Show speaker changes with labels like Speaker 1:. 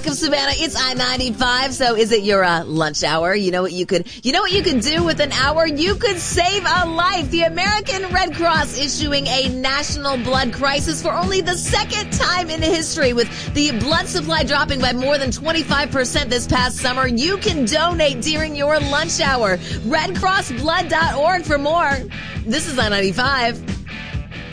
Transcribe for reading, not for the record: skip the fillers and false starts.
Speaker 1: Rock of Savannah. It's I-95. So is it your lunch hour? You know what you could do with an hour? You could save a life. The American Red Cross issuing a national blood crisis for only the second time in history, with the blood supply dropping by more than 25% this past summer. You can donate during your lunch hour. RedCrossBlood.org for more. This is I-95.